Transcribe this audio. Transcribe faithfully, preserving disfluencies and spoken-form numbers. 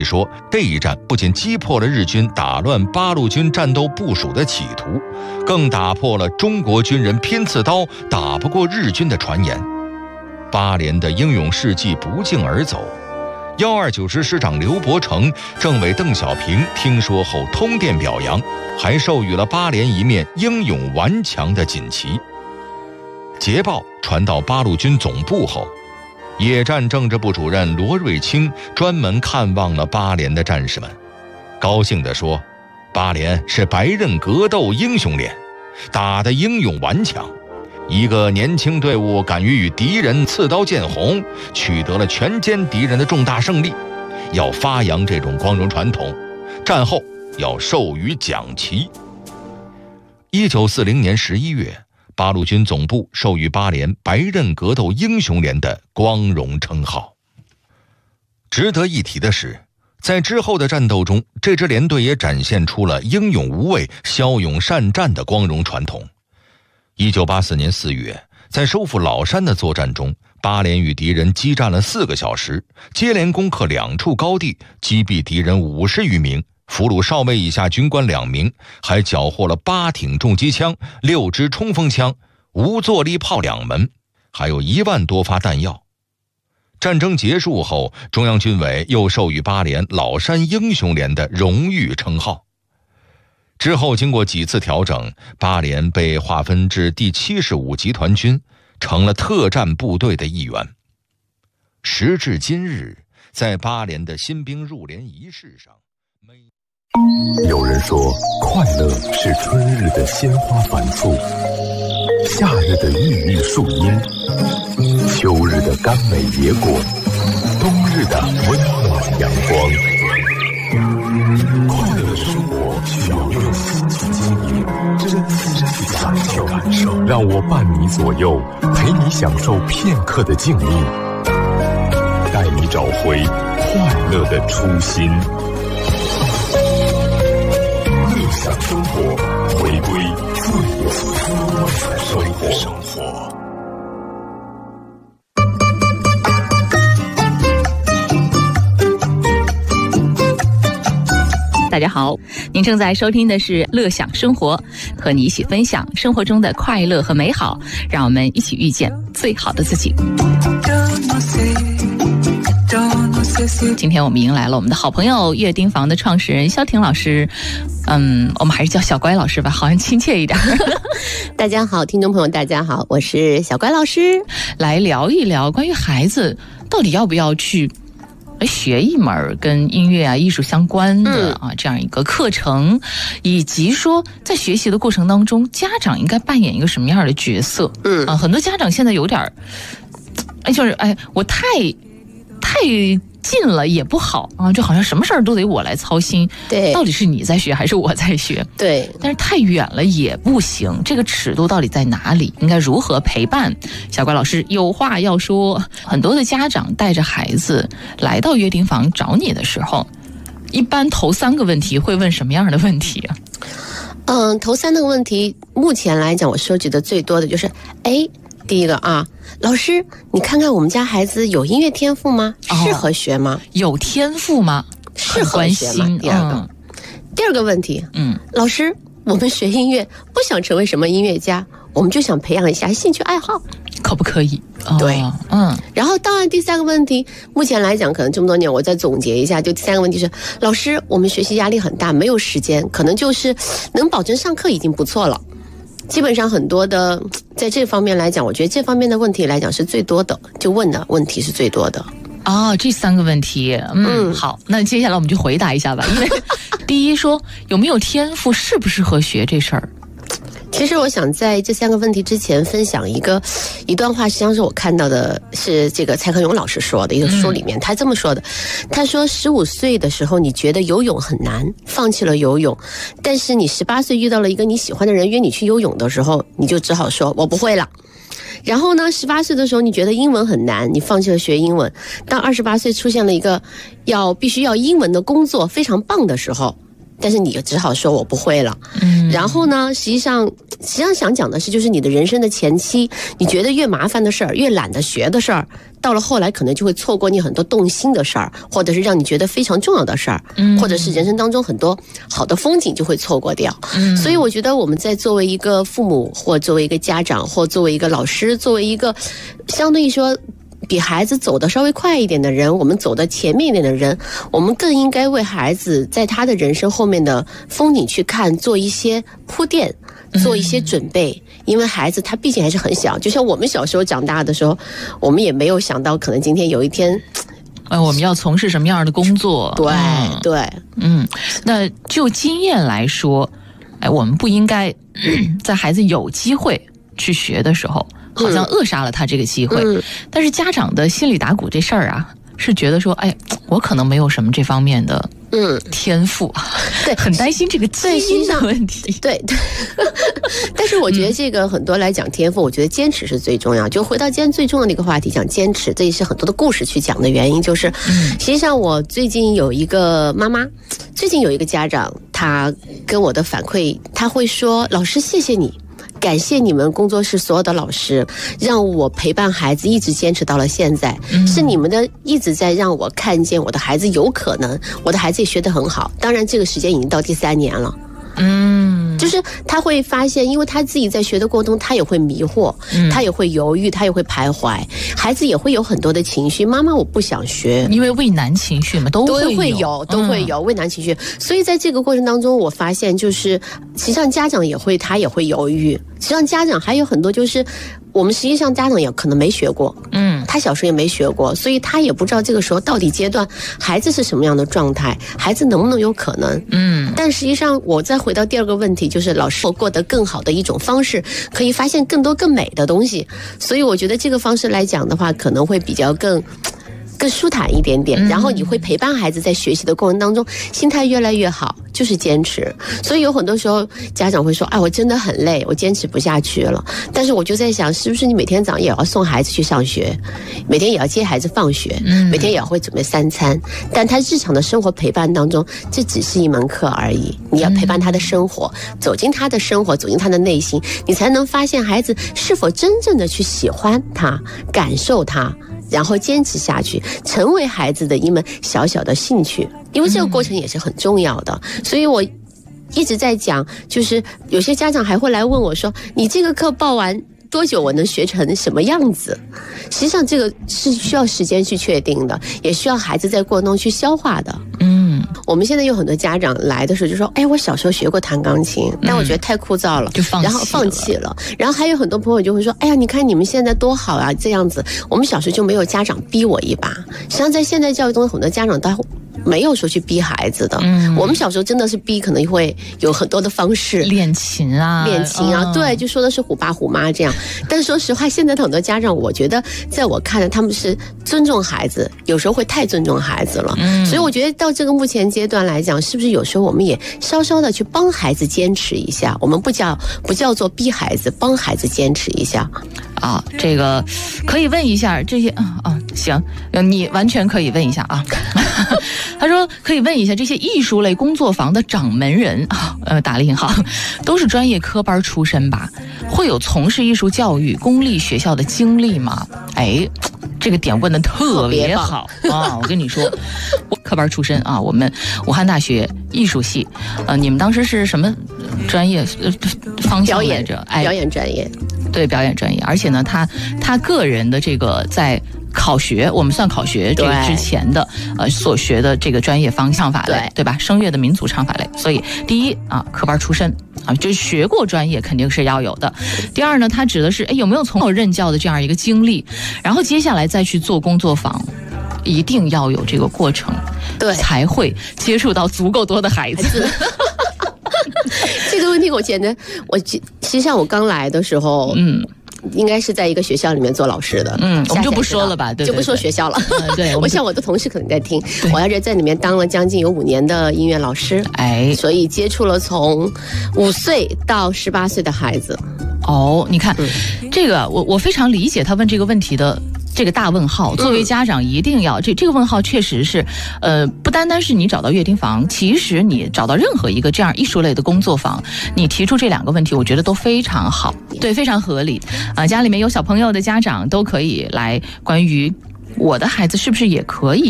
说，这一战不仅击破了日军打乱八路军战斗部署的企图，更打破了中国军人拼刺刀打不过日军的传言。八连的英勇事迹不胫而走，一二九师师长刘伯承、政委邓小平听说后通电表扬，还授予了八连一面英勇顽强的锦旗。捷报传到八路军总部后，野战政治部主任罗瑞卿专门看望了八连的战士们，高兴地说，八连是白刃格斗英雄连，打得英勇顽强，一个年轻队伍敢于与敌人刺刀见红，取得了全歼敌人的重大胜利，要发扬这种光荣传统，战后要授予奖旗。一九四零年十一月，八路军总部授予八连白刃格斗英雄连的光荣称号。值得一提的是，在之后的战斗中，这支连队也展现出了英勇无畏、骁勇善战的光荣传统。一九八四年四月，在收复老山的作战中，八连与敌人激战了四个小时，接连攻克两处高地，击毙敌人五十余名，俘虏少尉以下军官两名，还缴获了八挺重机枪、六支冲锋枪、无坐力炮两门，还有一万多发弹药。战争结束后，中央军委又授予八连老山英雄连的荣誉称号。之后经过几次调整，八连被划分至第七十五集团军，成了特战部队的一员。时至今日，在八连的新兵入连仪式上， 有人说，快乐是春日的鲜花繁簇，夏日的郁郁树烟，秋日的甘美野果，冬日的温暖阳光。快乐的生活需要用心去经营，真心去感受感受。让我伴你左右，陪你享受片刻的静谧，带你找回快乐的初心。乐享生活，回归最滋味的生活。 大家好，您正在收听的是乐享生活，和你一起分享生活中的快乐和美好，让我们一起遇见最好的自己。今天我们迎来了我们的好朋友乐丁房的创始人萧婷老师，嗯，我们还是叫小乖老师吧，好像亲切一点。 大家好，听众朋友大家好，我是小乖老师， 来聊一聊关于孩子到底要不要去学一门跟音乐啊、艺术相关的啊、嗯、这样一个课程，以及说在学习的过程当中，家长应该扮演一个什么样的角色？嗯啊，很多家长现在有点，哎，就是哎，我太太近了也不好啊，就好像什么事儿都得我来操心。 对， 到底是你在学还是我在学？ 对， 但是太远了也不行，这个尺度到底在哪里？应该如何陪伴？小乖老师有话要说。很多的家长带着孩子来到乐丁房找你的时候，一般头三个问题会问什么样的问题啊？ 嗯，头三个问题，目前来讲我收集的最多的就是，哎，第一个啊，老师，你看看我们家孩子有音乐天赋吗？适合学吗？ 哦、有天赋吗？ 适合学吗？第二个、嗯，第二个问题，嗯，老师，我们学音乐不想成为什么音乐家，我们就想培养一下兴趣爱好， 可不可以？ 哦、对， 嗯。 然后当然第三个问题，目前来讲，可能这么多年我再总结一下，就第三个问题是，老师，我们学习压力很大，没有时间，可能就是能保证上课已经不错了。基本上很多的在这方面来讲，我觉得这方面的问题来讲是最多的，就问的问题是最多的。 哦，这三个问题，嗯，嗯好，那接下来我们就回答一下吧。因为第一说有没有天赋，适不适合学这事儿。 其实我想在这三个问题之前分享一个一段话，实际上是我看到的，是这个蔡康永老师说的一个书里面，他这么说的，他说十五岁的时候你觉得游泳很难，放弃了游泳，但是你十八岁遇到了一个你喜欢的人约你去游泳的时候，你就只好说我不会了。然后呢，十八岁的时候你觉得英文很难，你放弃了学英文，当二十八岁出现了一个要必须要英文的工作非常棒的时候， 但是你只好说我不会了。嗯，然后呢，实际上实际上想讲的是，就是你的人生的前期，你觉得越麻烦的事儿，越懒得学的事儿，到了后来可能就会错过你很多动心的事儿，或者是让你觉得非常重要的事儿，嗯，或者是人生当中很多好的风景就会错过掉。嗯，所以我觉得我们在作为一个父母，或作为一个家长，或作为一个老师，作为一个相对于说比孩子走得稍微快一点的人，我们走得前面一点的人，我们更应该为孩子在他的人生后面的风景去看，做一些铺垫，做一些准备。嗯，因为孩子他毕竟还是很小，就像我们小时候长大的时候，我们也没有想到可能今天有一天呃，我们要从事什么样的工作。 对、 嗯、 对， 嗯，那就经验来说，哎，我们不应该在孩子有机会去学的时候好像扼杀了他这个机会。嗯，但是家长的心里打鼓这事儿啊，是觉得说，哎，我可能没有什么这方面的嗯天赋， 对， 很担心这个基因的问题。 对对，但是我觉得这个很多来讲天赋，我觉得坚持是最重要。就回到今天最重要的一个话题，讲坚持，这也是很多的故事去讲的原因。就是，实际上我最近有一个妈妈，最近有一个家长，他跟我的反馈，他会说：“老师，谢谢你。”感谢你们工作室所有的老师，让我陪伴孩子一直坚持到了现在。嗯，是你们的一直在让我看见我的孩子有可能，我的孩子也学得很好。当然，这个时间已经到第三年了。嗯，就是他会发现，因为他自己在学的过程中，他也会迷惑，嗯，他也会犹豫，他也会徘徊，孩子也会有很多的情绪。妈妈，我不想学， 因为畏难情绪嘛，都会有， 都会有，都会有畏难情绪。所以在这个过程当中，我发现就是，实际上家长也会，他也会犹豫。实际上家长还有很多就是。我们实际上家长也可能没学过，嗯，他小时候也没学过，所以他也不知道这个时候到底阶段孩子是什么样的状态，孩子能不能有可能，嗯。但实际上，我再回到第二个问题，就是老师过得更好的一种方式，可以发现更多更美的东西。所以我觉得这个方式来讲的话，可能会比较更。更舒坦一点点，然后你会陪伴孩子在学习的过程当中，心态越来越好，就是坚持。所以有很多时候家长会说，哎，我真的很累，我坚持不下去了。但是我就在想，是不是你每天早上也要送孩子去上学，每天也要接孩子放学，每天也要会准备三餐，但他日常的生活陪伴当中，这只是一门课而已。你要陪伴他的生活，走进他的生活，走进他的内心，你才能发现孩子是否真正的去喜欢他，感受他，然后坚持下去，成为孩子的一门小小的兴趣，因为这个过程也是很重要的。所以我一直在讲，就是有些家长还会来问我说，你这个课报完多久我能学成什么样子？实际上这个是需要时间去确定的，也需要孩子在过程中去消化的。嗯，我们现在有很多家长来的时候就说，哎，我小时候学过弹钢琴，但我觉得太枯燥了， 就放弃了， 然后放弃了。然后还有很多朋友就会说，哎呀，你看你们现在多好啊，这样子，我们小时候就没有家长逼我一把。实际上在现在教育中，很多家长他没有说去逼孩子的。嗯，我们小时候真的是逼，可能会有很多的方式， 练琴啊， 练琴啊，哦、对，就说的是虎爸虎妈这样。但是说实话，现在的很多家长，我觉得在我看来，他们是尊重孩子，有时候会太尊重孩子了。嗯，所以我觉得到这个目前阶段来讲，是不是有时候我们也稍稍的去帮孩子坚持一下？我们不叫不叫做逼孩子，帮孩子坚持一下。 啊，这个可以问一下这些啊啊，行，你完全可以问一下啊。他说可以问一下这些艺术类工作坊的掌门人啊，呃，打了引号，都是专业科班出身吧？会有从事艺术教育公立学校的经历吗？哎，这个点问的特别好啊！我跟你说，我科班出身啊，我们武汉大学艺术系，呃，你们当时是什么专业呃方向来着？ 哎，表演专业。 对，表演专业，而且呢，他他个人的这个在考学，我们算考学这个之前的呃所学的这个专业方向法类， 对, 对吧？声乐的民族唱法类，所以第一啊，科班出身啊，就是学过专业肯定是要有的。第二呢，他指的是哎有没有从小任教的这样一个经历，然后接下来再去做工作坊。一定要有这个过程， 对， 才会接触到足够多的孩子。 这个问题我觉得，我实际上我刚来的时候，嗯，应该是在一个学校里面做老师的， 嗯，我们就不说了吧，对对对， 就不说学校了。嗯、对，我想我的同事可能在听，我要是在里面当了将近有五年的音乐老师，哎，所以接触了从五岁到十八岁的孩子。 哦，你看，嗯、这个我我非常理解他问这个问题的这个大问号，作为家长一定要、嗯、这这个问号确实是，呃，不单单是你找到乐听房，其实你找到任何一个这样艺术类的工作坊，你提出这两个问题，我觉得都非常好，对，非常合理啊、呃。家里面有小朋友的家长都可以来关于我的孩子是不是也可以